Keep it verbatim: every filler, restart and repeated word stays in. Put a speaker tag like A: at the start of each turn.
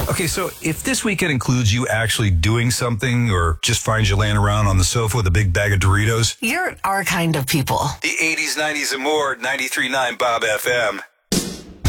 A: Okay, so if this weekend includes you actually doing something or just finds you laying around on the sofa with a big bag of Doritos,
B: you're our kind of people.
A: the eighties, nineties, and more, ninety-three point nine Bob F M.